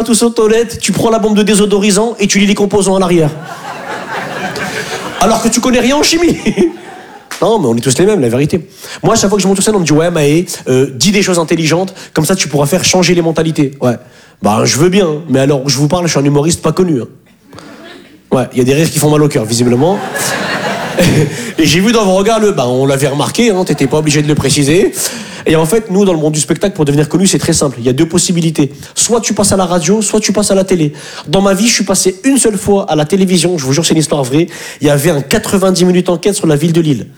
tous aux toilettes, tu prends la bombe de désodorisant et tu lis les composants à l'arrière. Alors que tu connais rien en chimie. Non, mais on est tous les mêmes, la vérité. Moi, à chaque fois que je monte sur scène, on me dit « Ouais, Maë, dis des choses intelligentes, comme ça tu pourras faire changer les mentalités. » Ouais. Bah, je veux bien, mais alors où je vous parle, je suis un humoriste pas connu. Hein. Ouais, il y a des rires qui font mal au cœur, visiblement. Et j'ai vu dans vos regards on l'avait remarqué, hein, t'étais pas obligé de le préciser. Et en fait, nous, dans le monde du spectacle, pour devenir connu, c'est très simple. Il y a 2 possibilités. Soit tu passes à la radio, soit tu passes à la télé. Dans ma vie, je suis passé une seule fois à la télévision. Je vous jure, c'est une histoire vraie. Il y avait un 90 minutes enquête sur la ville de Lille.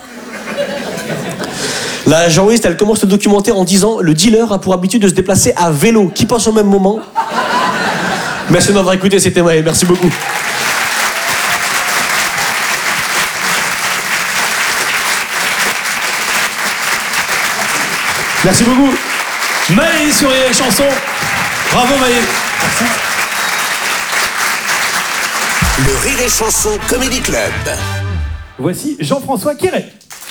La journaliste, elle commence le documentaire en disant « Le dealer a pour habitude de se déplacer à vélo. Qui passe au même moment ?» Merci de m'avoir écouté, c'était Maë. Merci beaucoup. Merci beaucoup. Maë sur les chansons. Bravo Maë. Merci. Le Rire et Chanson Comedy Club. Voici Jean-François Quéret.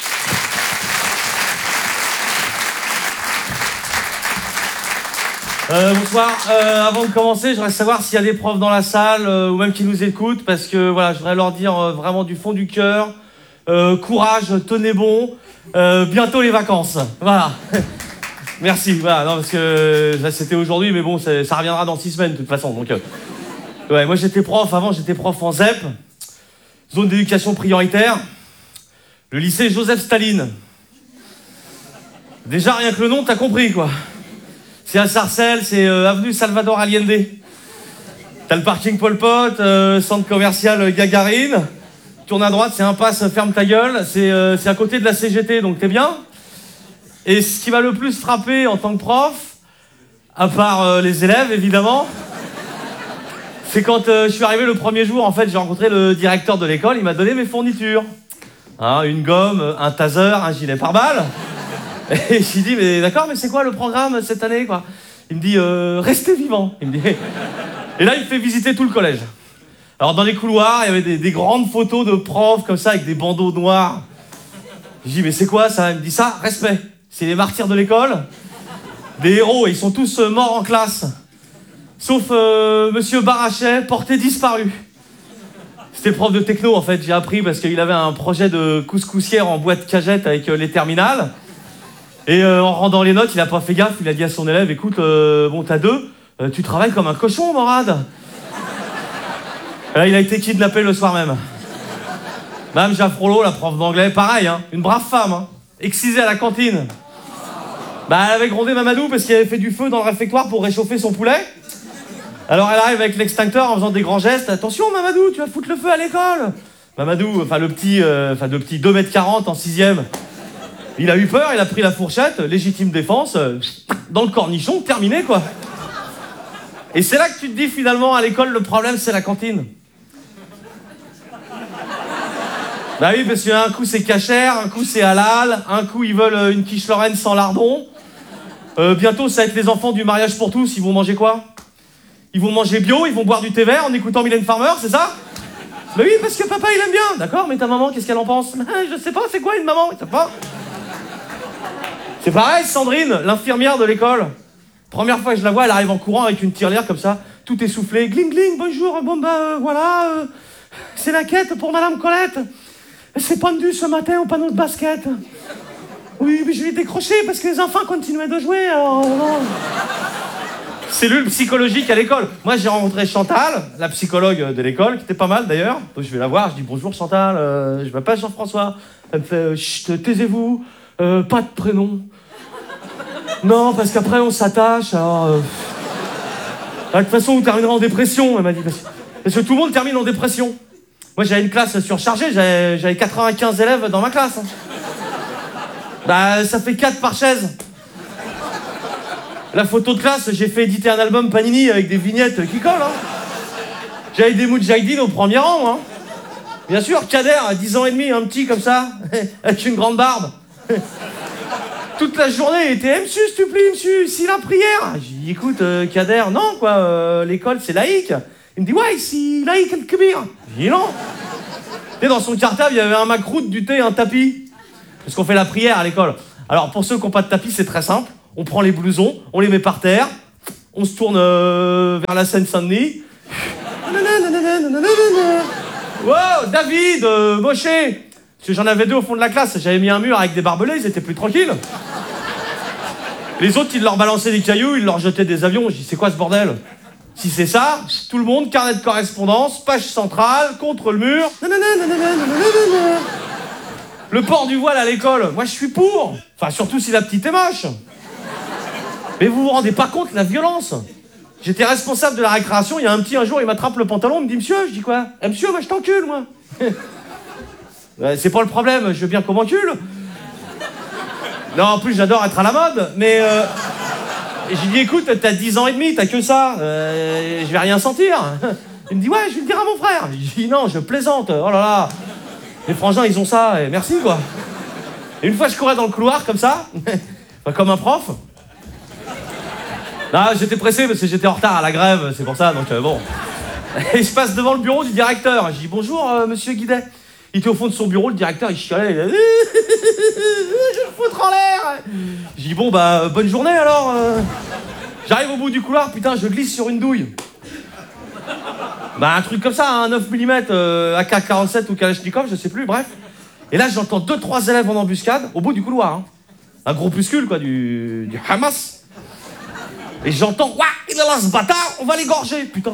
Bonsoir. Avant de commencer, je voudrais savoir s'il y a des profs dans la salle ou même qui nous écoutent, parce que voilà, je voudrais leur dire vraiment du fond du cœur, courage, tenez bon, bientôt les vacances. Voilà. Merci. Voilà, non, parce que là, c'était aujourd'hui, mais bon, ça reviendra dans 6 semaines de toute façon. Donc, ouais, moi j'étais prof. Avant, j'étais prof en ZEP, zone d'éducation prioritaire, le lycée Joseph Staline. Déjà rien que le nom, t'as compris quoi. C'est à Sarcelles, c'est avenue Salvador Allende. T'as le parking Pol Pot, centre commercial Gagarine. Tourne à droite, c'est impasse Ferme ta gueule. C'est à côté de la CGT, donc t'es bien. Et ce qui m'a le plus frappé en tant que prof, à part les élèves évidemment, c'est quand je suis arrivé le premier jour, en fait, j'ai rencontré le directeur de l'école, il m'a donné mes fournitures. Hein, une gomme, un taser, un gilet pare-balles. Et j'ai dit, mais d'accord, mais c'est quoi le programme cette année, quoi? Il me dit, restez vivant. Il me dit... Et là, il me fait visiter tout le collège. Alors, dans les couloirs, il y avait des grandes photos de profs, comme ça, avec des bandeaux noirs. Je dis, mais c'est quoi, ça? Il me dit, ça, respect. C'est les martyrs de l'école. Des héros, et ils sont tous morts en classe. Sauf Monsieur Barachet, porté disparu. C'était prof de techno, en fait, j'ai appris, parce qu'il avait un projet de couscoussière en boîte cagette avec les terminales. Et en rendant les notes, il a pas fait gaffe, il a dit à son élève, écoute, bon, t'as 2, tu travailles comme un cochon, Morad. Et là, il a été kidnappé le soir même. Madame Jaffrolo, la prof d'anglais, pareil, hein, une brave femme, hein, excisée à la cantine. Bah, elle avait grondé Mamadou parce qu'il avait fait du feu dans le réfectoire pour réchauffer son poulet. Alors elle arrive avec l'extincteur en faisant des grands gestes. Attention, Mamadou, tu vas foutre le feu à l'école. Mamadou, enfin le petit 2,40 m en 6e. Il a eu peur, il a pris la fourchette, légitime défense, dans le cornichon, terminé quoi. Et c'est là que tu te dis finalement, à l'école, le problème c'est la cantine. Bah oui, parce qu'un coup c'est cachère, un coup c'est halal, un coup ils veulent une quiche Lorraine sans lardon. Bientôt ça va être les enfants du mariage pour tous, ils vont manger quoi? Ils vont manger bio, ils vont boire du thé vert en écoutant Mylène Farmer, c'est ça? Bah oui, parce que papa il aime bien, d'accord, mais ta maman, qu'est-ce qu'elle en pense? Je sais pas, c'est quoi une maman? Je sais pas. C'est pareil, Sandrine, l'infirmière de l'école. Première fois que je la vois, elle arrive en courant avec une tirelire comme ça, tout essoufflé. Gling gling, bonjour, bon bah voilà, c'est la quête pour Madame Colette. Elle s'est pendue ce matin au panneau de basket. Oui, mais je l'ai décroché parce que les enfants continuaient de jouer, alors non. Cellule psychologique à l'école. Moi, j'ai rencontré Chantal, la psychologue de l'école, qui était pas mal d'ailleurs. Donc je vais la voir, je dis bonjour Chantal, je m'appelle Jean-François. Elle me fait chut, taisez-vous, pas de prénom. Non, parce qu'après on s'attache, alors. De toute façon, vous terminerez en dépression, elle m'a dit. Parce que tout le monde termine en dépression. Moi, j'avais une classe surchargée, j'avais 95 élèves dans ma classe. Hein. Bah, ça fait 4 par chaise. La photo de classe, j'ai fait éditer un album Panini avec des vignettes qui collent. Hein. J'avais des Moudjahidines au premier rang. Hein. Bien sûr, Kader, à 10 ans et demi, un petit comme ça, avec une grande barbe. Toute la journée, il était monsieur, s'il te plaît, monsieur, si la prière. J'ai dit, écoute, Kader, non, quoi, l'école, c'est laïque. Il me dit, ouais, si laïque, le kbir. J'ai dit, non. Et dans son cartable, il y avait un macroute, du thé, un tapis. Parce qu'on fait la prière à l'école. Alors, pour ceux qui n'ont pas de tapis, c'est très simple. On prend les blousons, on les met par terre, On se tourne vers la Seine-Saint-Denis. Wow, David, Baucher. Parce que j'en avais 2 au fond de la classe. J'avais mis un mur avec des barbelés, ils étaient plus tranquilles. Les autres, ils leur balançaient des cailloux, ils leur jetaient des avions. Je dis, c'est quoi ce bordel? Si c'est ça, tout le monde, carnet de correspondance, page centrale, contre le mur. Le port du voile à l'école, moi je suis pour. Enfin, surtout si la petite est moche. Mais vous vous rendez pas compte la violence? J'étais responsable de la récréation, il y a un petit un jour, il m'attrape le pantalon, il me dit monsieur, je dis quoi? Monsieur, moi je t'encule, moi. C'est pas le problème, je veux bien qu'on m'encule. Non, en plus j'adore être à la mode, mais j'ai dit écoute, t'as 10 ans et demi, t'as que ça, je vais rien sentir. Il me dit ouais, je vais le dire à mon frère. Je dis non, je plaisante, oh là là. Les frangins, ils ont ça, et merci quoi. Et une fois, je courais dans le couloir comme ça, comme un prof. Non, j'étais pressé parce que j'étais en retard à la grève, c'est pour ça, donc bon. Et je passe devant le bureau du directeur. Je dis bonjour, monsieur Guidet. Il était au fond de son bureau, le directeur, il chialait. Il a dit, je vais me foutre en l'air. Je dis bon, bah, bonne journée alors. J'arrive au bout du couloir, putain, je glisse sur une douille. Bah, un truc comme ça, un 9 mm, AK-47 ou Kalachnikov, je sais plus, bref. Et là, j'entends 2-3 élèves en embuscade au bout du couloir. Hein. Un groupuscule, quoi, du Hamas. Et j'entends, ouah, il est là ce bâtard, on va l'égorger, putain.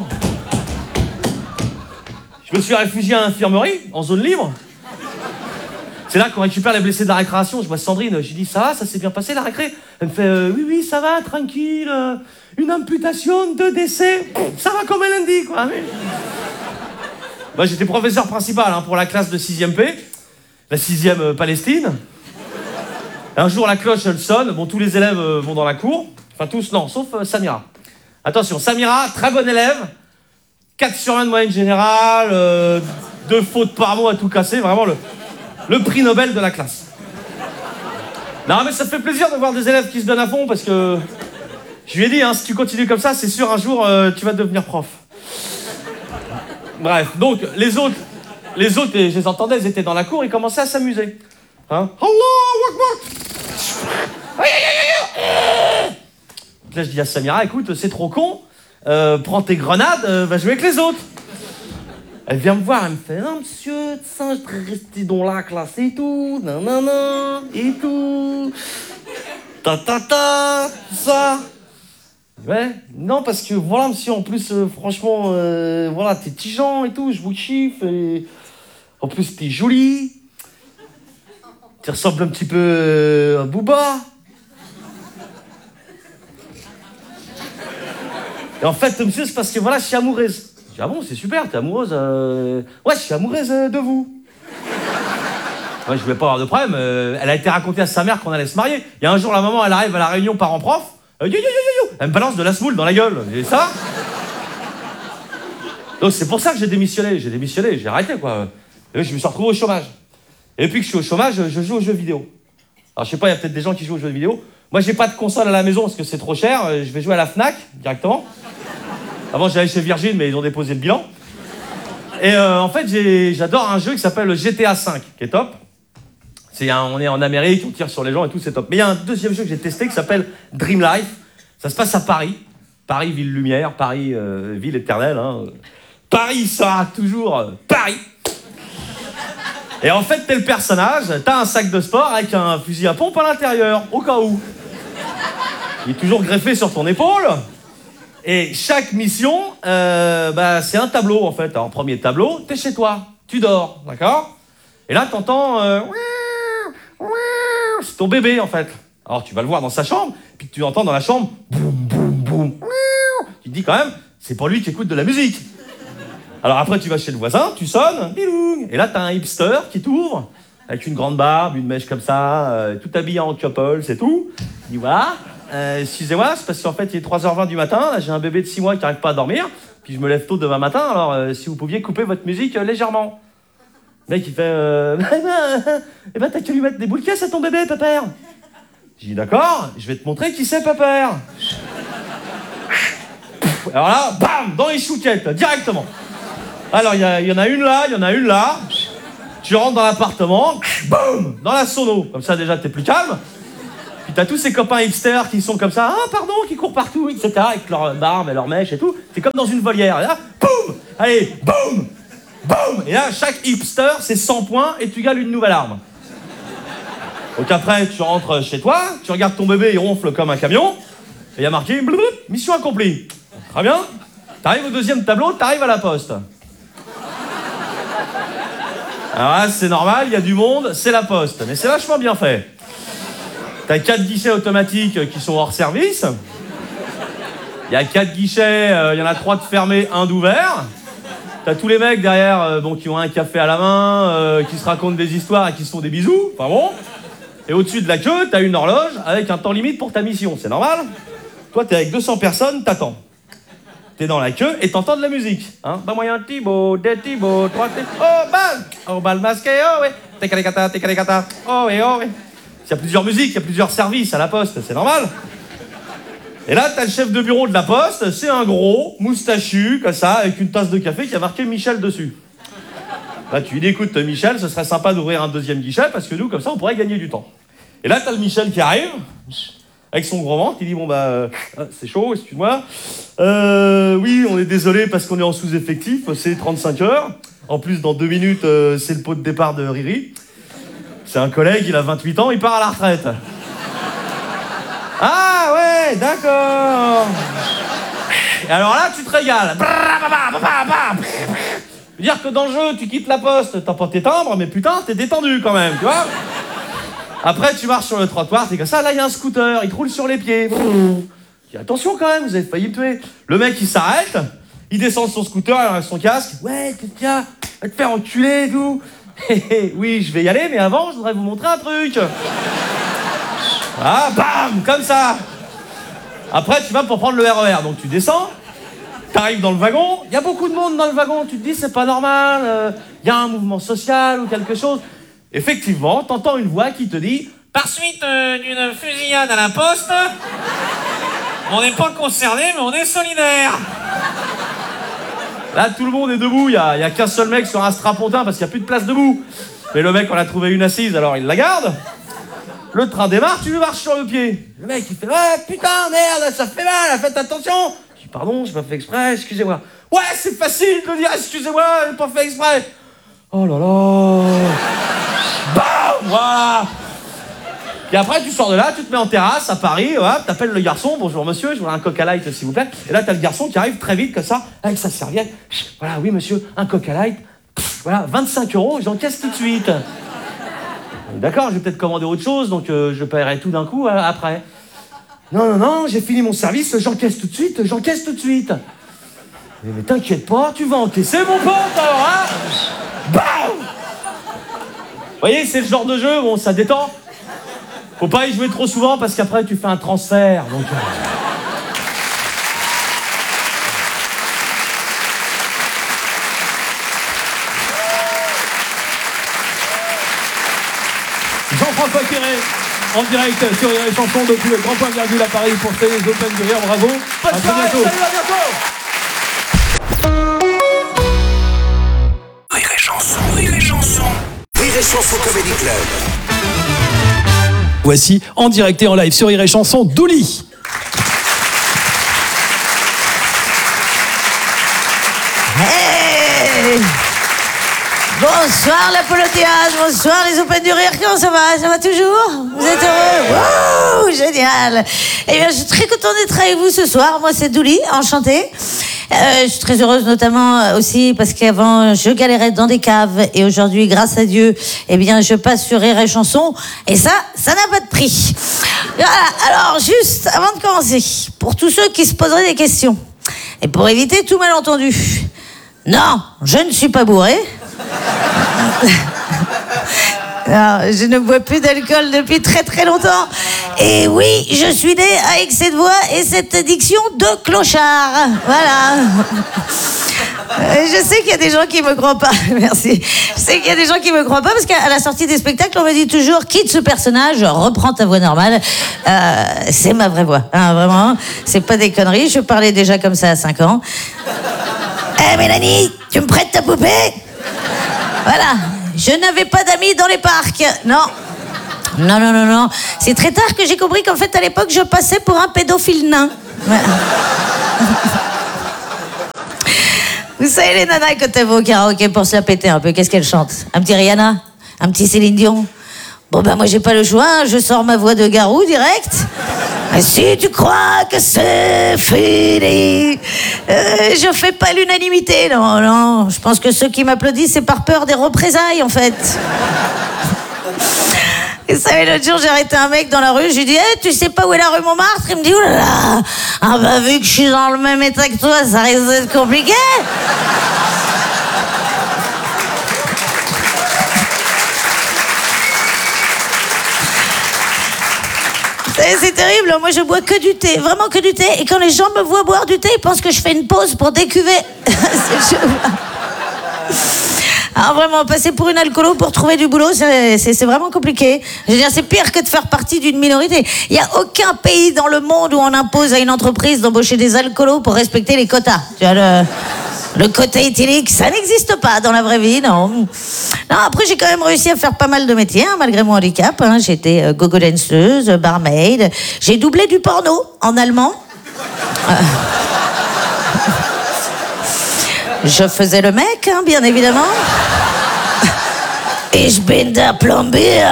Je me suis réfugié à l'infirmerie, en zone libre. C'est là qu'on récupère les blessés de la récréation. Je vois Sandrine, j'ai dit, ça va, ça s'est bien passé la récré? Elle me fait, oui, ça va, tranquille, une amputation, 2 décès, ça va comme un lundi, quoi. Bah, j'étais professeur principal hein, pour la classe de 6e P, la 6e Palestine. Un jour, la cloche, elle sonne, bon, tous les élèves vont dans la cour. Enfin, tous, non, sauf Samira. Attention, Samira, très bonne élève, 4 sur 20 de moyenne générale, 2 fautes par mot à tout casser, vraiment le prix Nobel de la classe. Non, mais ça fait plaisir de voir des élèves qui se donnent à fond, parce que je lui ai dit, hein, si tu continues comme ça, c'est sûr, un jour, tu vas devenir prof. Bref, donc, les autres, et je les entendais, ils étaient dans la cour, ils commençaient à s'amuser. Hein? Là, je dis à Samira, écoute, c'est trop con, prends tes grenades, va jouer avec les autres. Elle vient me voir, elle me fait, non, monsieur, ça, je serais resté dans la classe et tout, nanana, et tout, ça. Ouais, non, parce que, voilà, monsieur, en plus, franchement, voilà, t'es tigeant et tout, je vous kiffe, et en plus, t'es jolie, tu ressembles un petit peu à Booba. Et en fait, monsieur, c'est parce que voilà, je suis amoureuse. Je dis, ah bon, c'est super, t'es amoureuse Ouais, je suis amoureuse de vous. Ouais, je voulais pas avoir de problème. Elle a été racontée à sa mère qu'on allait se marier. Il y a un jour, la maman, elle arrive à la réunion parents-prof. Elle me balance de la semoule dans la gueule. Et ça. Donc c'est pour ça que j'ai démissionné, j'ai arrêté, quoi. Et je me suis retrouvé au chômage. Et depuis que je suis au chômage, je joue aux jeux vidéo. Alors je sais pas, il y a peut-être des gens qui jouent aux jeux vidéo. Moi, j'ai pas de console à la maison parce que c'est trop cher. Je vais jouer à la Fnac directement. Avant, j'allais chez Virgin, mais ils ont déposé le bilan. Et en fait, j'adore un jeu qui s'appelle le GTA V, qui est top. On est en Amérique, on tire sur les gens et tout, c'est top. Mais il y a un deuxième jeu que j'ai testé qui s'appelle Dream Life. Ça se passe à Paris. Paris, ville lumière, Paris, ville éternelle. Hein. Paris sera toujours Paris. Et en fait, t'es le personnage, t'as un sac de sport avec un fusil à pompe à l'intérieur, au cas où. Il est toujours greffé sur ton épaule. Et chaque mission, c'est un tableau, en fait. Alors, premier tableau, t'es chez toi, tu dors, d'accord? Et là, t'entends... c'est ton bébé, en fait. Alors, tu vas le voir dans sa chambre, puis tu entends dans la chambre... Boum, boum, boum. Tu te dis quand même, c'est pas lui qui écoute de la musique. Alors après, tu vas chez le voisin, tu sonnes, et là, t'as un hipster qui t'ouvre, avec une grande barbe, une mèche comme ça, tout habillé en couple, c'est tout. Il dit, voilà, excusez-moi, c'est parce qu'en fait, il est 3h20 du matin, là, j'ai un bébé de 6 mois qui n'arrive pas à dormir, puis je me lève tôt demain matin, alors si vous pouviez couper votre musique légèrement. Le mec, il fait, t'as qu'à lui mettre des boules de caisse à ton bébé, pépère. J'ai dit, d'accord, je vais te montrer qui c'est, pépère. Alors là, bam, dans les chouquettes, directement. Alors, il y en a une là, Tu rentres dans l'appartement, boum, dans la sono. Comme ça, déjà, t'es plus calme. Puis t'as tous ces copains hipsters qui sont comme ça, ah pardon, qui courent partout, etc. Avec leur barbe et leur mèche et tout. C'est comme dans une volière. Et là, boum! Allez, boum! Boum! Et là, chaque hipster, c'est 100 points et tu gagnes une nouvelle arme. Donc après, tu rentres chez toi, tu regardes ton bébé, il ronfle comme un camion. Et il y a marqué, mission accomplie. Très bien. T'arrives au deuxième tableau, t'arrives à la poste. Alors là, c'est normal, il y a du monde, c'est la poste. Mais c'est vachement bien fait. T'as 4 guichets automatiques qui sont hors service. Il y a 4 guichets, il y en a 3 de fermés, 1 d'ouvert. T'as tous les mecs derrière qui ont un café à la main, qui se racontent des histoires et qui se font des bisous. Enfin bon. Et au-dessus de la queue, t'as une horloge avec un temps limite pour ta mission. C'est normal. Toi, t'es avec 200 personnes, t'attends. T'es dans la queue et t'entends de la musique. Hein? Bah, moyen Thibaut, des Thibaut, 3 T. Oh, bal masqué, oh, ouais. Técalécata. Oh, ouais, oh, ouais. Il y a plusieurs musiques, il y a plusieurs services à la poste, c'est normal. Et là, t'as le chef de bureau de la poste, c'est un gros, moustachu, comme ça, avec une tasse de café qui a marqué Michel dessus. Là, tu lui dis, écoute, Michel, ce serait sympa d'ouvrir un deuxième guichet, parce que nous, comme ça, on pourrait gagner du temps. Et là, t'as le Michel qui arrive, avec son gros ventre, il dit, bon, bah, c'est chaud, excuse-moi. Oui, on est désolé parce qu'on est en sous-effectif, c'est 35 heures. En plus, dans 2 minutes, c'est le pot de départ de Riri. C'est un collègue, il a 28 ans, il part à la retraite. Ah ouais, d'accord. Et alors là, tu te régales. Dire que dans le jeu, tu quittes la poste, t'as pas tes timbres, mais putain, t'es détendu quand même, tu vois. Après, tu marches sur le trottoir, t'es comme ça, là, il y a un scooter, il te roule sur les pieds. Dis, attention quand même, vous avez failli me tuer. Le mec, il s'arrête, il descend de son scooter, il enlève son casque. Ouais, tiens, va te faire enculer et tout. Oui, je vais y aller, mais avant, je voudrais vous montrer un truc. Ah, bam, comme ça. Après, tu vas pour prendre le RER, donc tu descends, t'arrives dans le wagon, il y a beaucoup de monde dans le wagon, tu te dis, c'est pas normal, il y a un mouvement social ou quelque chose. Effectivement, t'entends une voix qui te dit, par suite d'une fusillade à la poste, on n'est pas concerné, mais on est solidaire. Là, tout le monde est debout, il y a qu'un seul mec sur un strapontin parce qu'il n'y a plus de place debout. Mais le mec, on a trouvé une assise, alors il la garde. Le train démarre, tu lui marches sur le pied. Le mec, il fait, ouais, putain, merde, ça fait mal, faites attention. Je dis, pardon, j'ai pas fait exprès, excusez-moi. Ouais, c'est facile de dire, excusez-moi, j'ai pas fait exprès. Oh là là. Bam, voilà. Et après, tu sors de là, tu te mets en terrasse à Paris, hop, t'appelles le garçon, bonjour monsieur, je voudrais un Coca Light s'il vous plaît. Et là, t'as le garçon qui arrive très vite comme ça, avec sa serviette. Voilà, oui monsieur, un Coca Light. Voilà, 25 €, j'encaisse tout de suite. D'accord, je vais peut-être commander autre chose, donc je paierai tout d'un coup après. Non, j'ai fini mon service, j'encaisse tout de suite. Mais t'inquiète pas, tu vas encaisser mon pote alors, hein. Bam. Vous voyez, c'est le genre de jeu, bon, ça détend. Faut pas y jouer trop souvent parce qu'après tu fais un transfert, donc... Jean-François Quéré, en direct sur les chansons depuis le Grand Point Virgule à Paris pour ces Open du Rire, bravo. Bonne à très soirée, bientôt. salut, à bientôt. Rire et chanson. Rire et chanson. Rire et chanson Comedy Club. Voici en direct et en live sur Rire et Chanson, Douli. Hey, bonsoir la Polotiage, bonsoir les Open du Rire, comment ça va? Ça va toujours? Vous êtes heureux? Wow, génial. Eh bien, je suis très contente d'être avec vous ce soir. Moi, c'est Douli, enchantée. Je suis très heureuse notamment aussi parce qu'avant je galérais dans des caves et aujourd'hui grâce à Dieu eh bien je passe sur Rire et Chanson et ça n'a pas de prix. Voilà, alors juste avant de commencer, pour tous ceux qui se poseraient des questions et pour éviter tout malentendu, non, je ne suis pas bourré. Non, je ne bois plus d'alcool depuis très très longtemps. Et oui, je suis née avec cette voix et cette diction de clochard. Voilà. Je sais qu'il y a des gens qui me croient pas. Merci. Je sais qu'il y a des gens qui me croient pas parce qu'à la sortie des spectacles, on me dit toujours quitte ce personnage, reprends ta voix normale. C'est ma vraie voix, hein, vraiment. C'est pas des conneries. Je parlais déjà comme ça à 5 ans. Mélanie, tu me prêtes ta poupée? Voilà. Je n'avais pas d'amis dans les parcs, non. Non, non, non, non. C'est très tard que j'ai compris qu'en fait, à l'époque, je passais pour un pédophile nain. Ouais. Vous savez, les nanas, quand elles vont au karaoké pour se la péter un peu, qu'est-ce qu'elles chantent? Un petit Rihanna? Un petit Céline Dion? Bon, ben moi, j'ai pas le choix, hein, je sors ma voix de garou direct. Et si tu crois que c'est fini, je fais pas l'unanimité, non, non. Je pense que ceux qui m'applaudissent, c'est par peur des représailles, en fait. Vous savez, l'autre jour, j'ai arrêté un mec dans la rue, je lui dis hey, tu sais pas où est la rue Montmartre? Il me dit oh là là, ah bah vu que je suis dans le même état que toi, ça risque d'être compliqué. C'est terrible, moi je bois que du thé, vraiment que du thé, et quand les gens me voient boire du thé, ils pensent que je fais une pause pour décuver. C'est chaud. Alors vraiment, passer pour une alcoolo pour trouver du boulot, c'est vraiment compliqué. Je veux dire, c'est pire que de faire partie d'une minorité. Il n'y a aucun pays dans le monde où on impose à une entreprise d'embaucher des alcoolos pour respecter les quotas. Tu vois, le quota éthylique, ça n'existe pas dans la vraie vie, non. Non, après, j'ai quand même réussi à faire pas mal de métiers, hein, malgré mon handicap. Hein. J'étais gogo danseuse, barmaid. J'ai doublé du porno en allemand. Je faisais le mec, hein, bien évidemment. Et je bin der Plombier.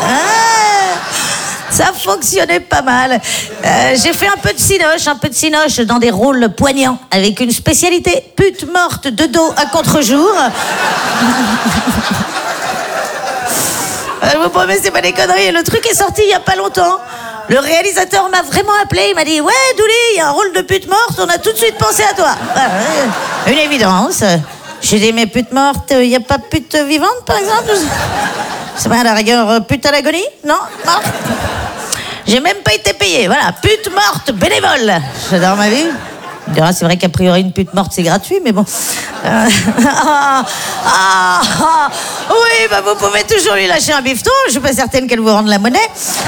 Ça fonctionnait pas mal. J'ai fait un peu de cinoche dans des rôles poignants, avec une spécialité pute morte de dos à contre-jour. Je vous promets, c'est pas des conneries. Le truc est sorti il y a pas longtemps. Le réalisateur m'a vraiment appelé, il m'a dit « Ouais, Douli, il y a un rôle de pute morte, on a tout de suite pensé à toi. » Une évidence. J'ai dit « Mais pute morte, il n'y a pas pute vivante, par exemple ?» C'est pas à la rigueur pute à l'agonie? Non? Morte. J'ai même pas été payé, voilà. Pute morte, bénévole. J'adore ma vie. C'est vrai qu'a priori une pute morte c'est gratuit, mais bon. Oui, bah vous pouvez toujours lui lâcher un bifton. Je suis pas certaine qu'elle vous rende la monnaie.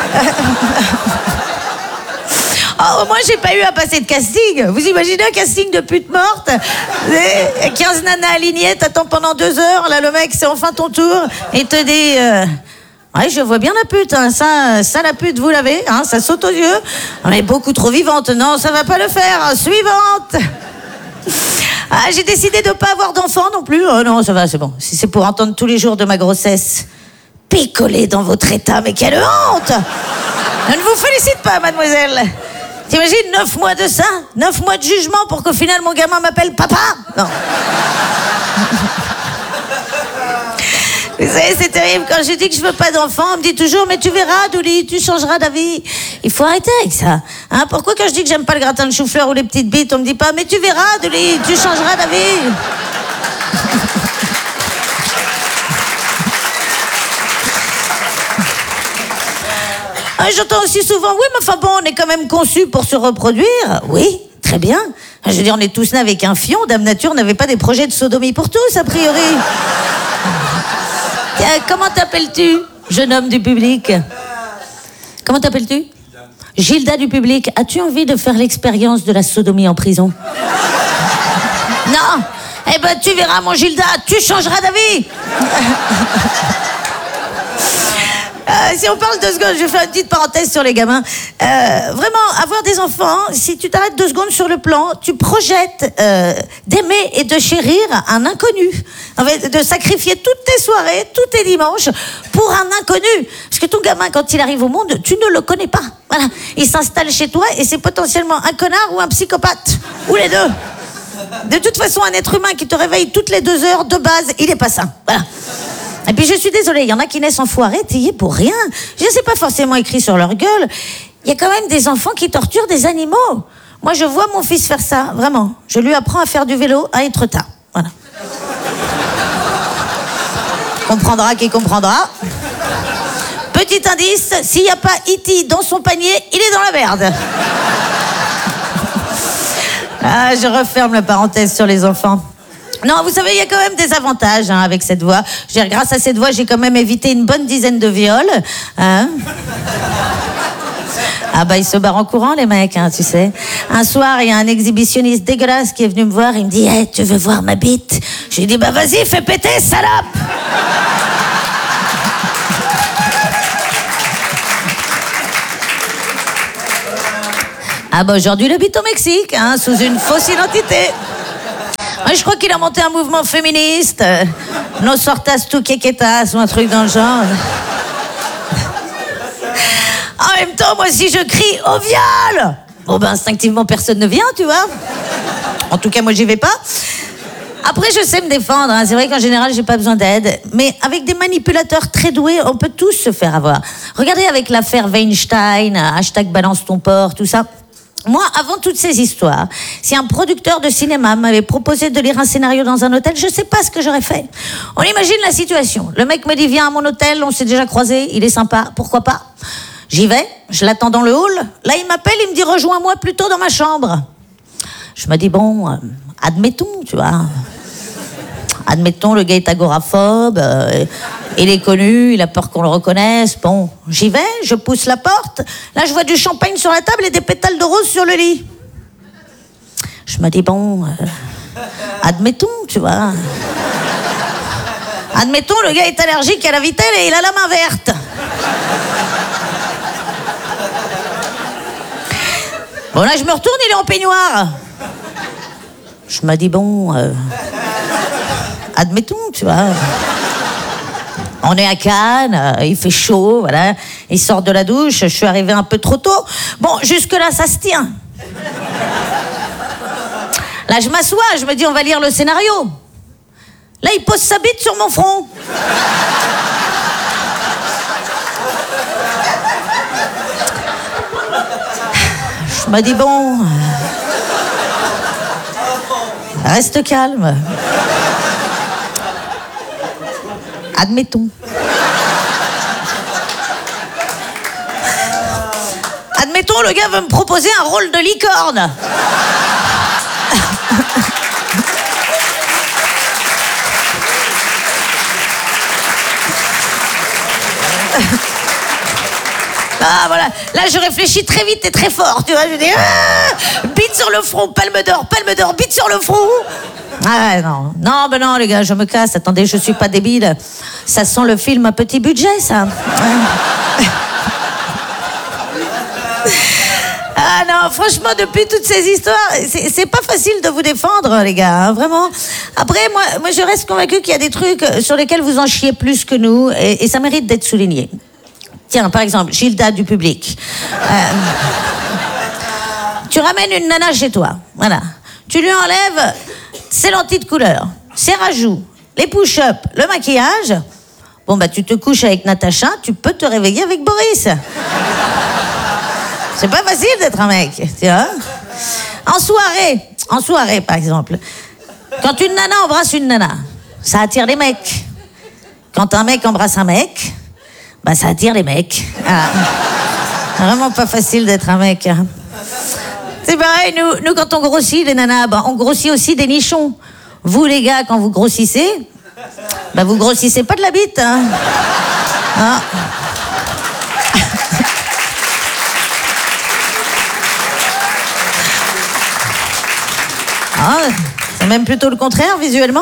Oh, moi j'ai pas eu à passer de casting. Vous imaginez un casting de pute morte? 15 nanas alignées, t'attends pendant 2 heures. Là le mec c'est enfin ton tour. Il te dit ouais, je vois bien la pute, hein. Ça la pute, vous l'avez, hein, ça saute aux yeux. On est beaucoup trop vivante, non, ça va pas le faire. Suivante. Ah, j'ai décidé de pas avoir d'enfant non plus. Oh non, ça va, c'est bon. Si c'est pour entendre tous les jours de ma grossesse, picoler dans votre état, mais quelle honte! Je ne vous félicite pas, mademoiselle. T'imagines 9 mois de ça? 9 mois de jugement pour qu'au final mon gamin m'appelle papa? Non. Vous savez, c'est terrible. Quand je dis que je veux pas d'enfant, on me dit toujours, mais tu verras, Douli, tu changeras d'avis. Il faut arrêter avec ça. Hein, pourquoi quand je dis que j'aime pas le gratin de chou-fleur ou les petites bites, on me dit pas, mais tu verras, Douli, tu changeras d'avis. Ah, j'entends aussi souvent, oui, mais enfin bon, on est quand même conçus pour se reproduire. Oui, très bien. Je veux dire, on est tous nés avec un fion. Dame Nature n'avait pas des projets de sodomie pour tous, a priori. Tiens, comment t'appelles-tu, jeune homme du public? Comment t'appelles-tu? Gilda du public. As-tu envie de faire l'expérience de la sodomie en prison? Non? Eh ben, tu verras, mon Gilda, tu changeras d'avis. Si on parle 2 secondes, je vais faire une petite parenthèse sur les gamins. Vraiment, avoir des enfants, si tu t'arrêtes 2 secondes sur le plan, tu projettes d'aimer et de chérir un inconnu. En fait, de sacrifier toutes tes soirées, tous tes dimanches pour un inconnu. Parce que ton gamin, quand il arrive au monde, tu ne le connais pas. Voilà. Il s'installe chez toi et c'est potentiellement un connard ou un psychopathe. Ou les deux. De toute façon, un être humain qui te réveille toutes les 2 heures, de base, il est pas sain. Voilà. Et puis je suis désolée, il y en a qui naissent enfoirés, taillés pour rien. Je sais pas forcément écrit sur leur gueule. Il y a quand même des enfants qui torturent des animaux. Moi, je vois mon fils faire ça, vraiment. Je lui apprends à faire du vélo à Étretat. Voilà. Comprendra qui comprendra. Petit indice, s'il n'y a pas E.T. dans son panier, il est dans la merde. Ah, je referme la parenthèse sur les enfants. Non, vous savez, il y a quand même des avantages hein, avec cette voix. Grâce à cette voix, j'ai quand même évité une bonne dizaine de viols. Hein. Ah bah, ils se barrent en courant, les mecs, hein, tu sais. Un soir, il y a un exhibitionniste dégueulasse qui est venu me voir. Il me dit hey, « tu veux voir ma bite ?» Je lui ai dit « Bah vas-y, fais péter, salope !» Ah bah aujourd'hui, il habite au Mexique, hein, sous une fausse identité. Ouais, je crois qu'il a monté un mouvement féministe. No sortas tu quequetas ou un truc dans le genre. En même temps, moi, si je crie au viol, bon ben instinctivement, personne ne vient, tu vois. En tout cas, moi, j'y vais pas. Après, je sais me défendre. Hein. C'est vrai qu'en général, j'ai pas besoin d'aide. Mais avec des manipulateurs très doués, on peut tous se faire avoir. Regardez avec l'affaire Weinstein, hashtag balance ton porc, tout ça. Moi, avant toutes ces histoires, si un producteur de cinéma m'avait proposé de lire un scénario dans un hôtel, je sais pas ce que j'aurais fait. On imagine la situation. Le mec me dit, viens à mon hôtel, on s'est déjà croisés, il est sympa, pourquoi pas? J'y vais, je l'attends dans le hall. Là, il m'appelle, il me dit, rejoins-moi plutôt dans ma chambre. Je me dis, bon, admettons, tu vois. Admettons, le gars est agoraphobe, il est connu, il a peur qu'on le reconnaisse. Bon, j'y vais, je pousse la porte. Là, je vois du champagne sur la table et des pétales de rose sur le lit. Je me dis, bon, admettons, tu vois. Admettons, le gars est allergique à la vitelle et il a la main verte. Bon, là, je me retourne, il est en peignoir. Je me dis, bon... admettons, tu vois. On est à Cannes, il fait chaud, voilà. Il sort de la douche, je suis arrivée un peu trop tôt. Bon, jusque-là, ça se tient. Là, je m'assois, je me dis, on va lire le scénario. Là, il pose sa bite sur mon front. Je me dis, bon... reste calme. Admettons. Admettons, le gars veut me proposer un rôle de licorne. Ah, voilà. Là, je réfléchis très vite et très fort, tu vois. Je dis, bite sur le front, palme d'or, bite sur le front. Ah non, non, ben non, les gars, je me casse. Attendez, je suis pas débile. Ça sent le film à petit budget, ça. Ah non, franchement, depuis toutes ces histoires, c'est pas facile de vous défendre, les gars, hein, vraiment. Après, moi, je reste convaincue qu'il y a des trucs sur lesquels vous en chiez plus que nous, et ça mérite d'être souligné. Tiens, par exemple, Gilda du public. Tu ramènes une nana chez toi, voilà. Tu lui enlèves ses lentilles de couleur, ses rajouts, les push-ups, le maquillage. Bon, bah, tu te couches avec Natacha, tu peux te réveiller avec Boris. C'est pas facile d'être un mec, tu vois. En soirée, par exemple. Quand une nana embrasse une nana, ça attire les mecs. Quand un mec embrasse un mec, bah, ça attire les mecs. Ah. Vraiment pas facile d'être un mec. Hein. C'est pareil, nous, quand on grossit, les nanas, bah, on grossit aussi des nichons. Vous, les gars, quand vous grossissez, bah, vous grossissez pas de la bite. Hein. Ah. Ah, c'est même plutôt le contraire, visuellement.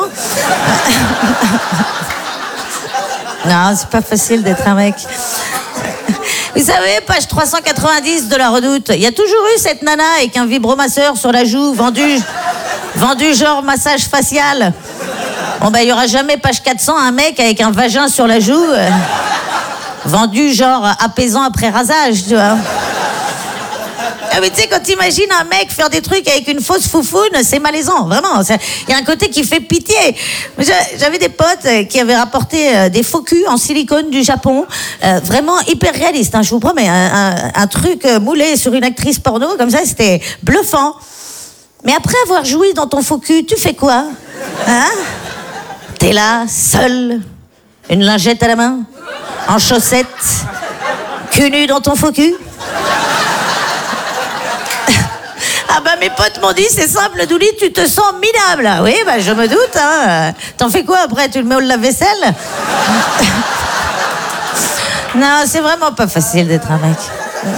Non, c'est pas facile d'être un mec. Vous savez, page 390 de La Redoute, il y a toujours eu cette nana avec un vibromasseur sur la joue, vendu genre massage facial. Bon, ben, il y aura jamais page 400 un mec avec un vagin sur la joue, vendu genre apaisant après rasage, tu vois. Ah, mais tu sais, quand t'imagines un mec faire des trucs avec une fausse foufoune, c'est malaisant, vraiment. Il y a un côté qui fait pitié. J'avais des potes qui avaient rapporté des faux culs en silicone du Japon, vraiment hyper réaliste, hein, je vous promets. Un truc moulé sur une actrice porno, comme ça, c'était bluffant. Mais après avoir joui dans ton faux cul, tu fais quoi? Hein? T'es là, seul, une lingette à la main, en chaussettes, cul nu dans ton faux cul. Ah bah mes potes m'ont dit, c'est simple, Douli, tu te sens minable. Oui, bah je me doute, hein. T'en fais quoi après? Tu le mets au lave-vaisselle? Non, c'est vraiment pas facile d'être un mec.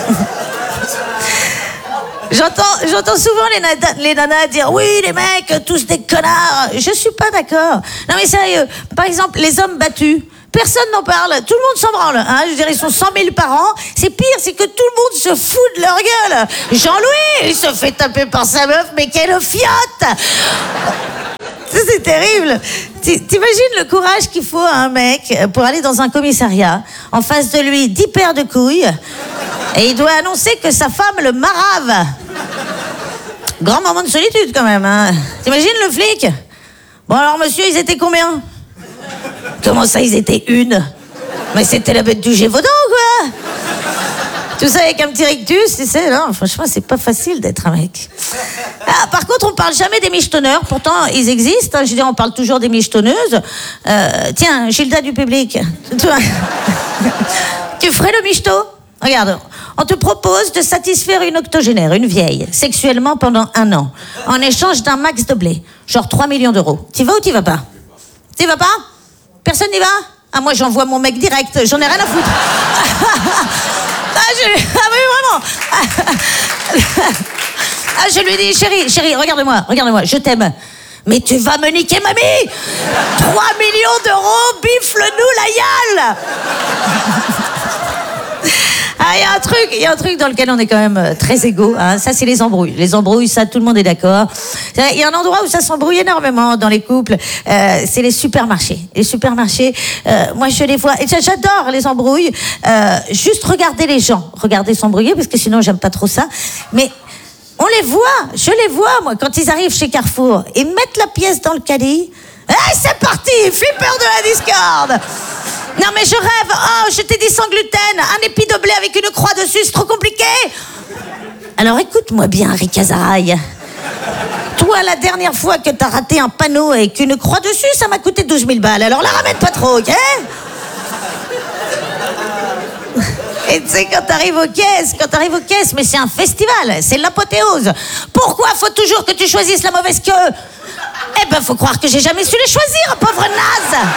J'entends souvent les nanas dire, oui, les mecs, tous des connards. Je suis pas d'accord. Non mais sérieux, par exemple, les hommes battus, personne n'en parle. Tout le monde s'en branle. Hein. Je veux dire, ils sont 100 000 par an. C'est pire, c'est que tout le monde se fout de leur gueule. Jean-Louis, il se fait taper par sa meuf, mais quelle fiotte! Ça, c'est terrible. T'imagines le courage qu'il faut à un mec pour aller dans un commissariat, en face de lui 10 paires de couilles, et il doit annoncer que sa femme le marave. Grand moment de solitude quand même. Hein. T'imagines le flic? Bon alors monsieur, ils étaient combien? Comment ça, ils étaient une? Mais c'était la bête du Gévaudan, quoi. Tout ça avec un petit rictus, tu sais, non, franchement, c'est pas facile d'être un mec. Ah, par contre, on parle jamais des michetonneurs, pourtant, ils existent. Hein, je veux dire, on parle toujours des michetonneuses. Tiens, Gilda du public, toi, tu ferais le michto? Regarde, on te propose de satisfaire une octogénaire, une vieille, sexuellement pendant 1 an, en échange d'un max de blé, genre 3 millions d'euros. T'y vas ou t'y vas pas? T'y vas pas? Personne n'y va? Ah, moi, j'envoie mon mec direct, j'en ai rien à foutre. Ah oui, vraiment. Je lui dis, chérie, regarde-moi, je t'aime. Mais tu vas me niquer, mamie. 3 millions d'euros, bifle-nous la gueule. Ah, il y a un truc dans lequel on est quand même très égaux. Hein. Ça, c'est les embrouilles. Les embrouilles, ça, tout le monde est d'accord. Il y a un endroit où ça s'embrouille énormément dans les couples. C'est les supermarchés. Les supermarchés, moi, je les vois. Et j'adore les embrouilles. Juste regarder les gens. Regarder s'embrouiller, parce que sinon, j'aime pas trop ça. Mais on les voit. Je les vois, moi, quand ils arrivent chez Carrefour. Ils mettent la pièce dans le caddie. Hey, c'est parti! Flipper de la discorde! Non mais je rêve. Oh, je t'ai dit sans gluten, un épi de blé avec une croix dessus, c'est trop compliqué. Alors écoute-moi bien, Rick Azaraï. Toi, la dernière fois que t'as raté un panneau avec une croix dessus, ça m'a coûté 12 000 balles. Alors la ramène pas trop, ok? Et tu sais, quand t'arrives aux caisses, mais c'est un festival, c'est l'apothéose. Pourquoi faut toujours que tu choisisses la mauvaise queue? Eh ben, faut croire que j'ai jamais su les choisir, pauvre naze.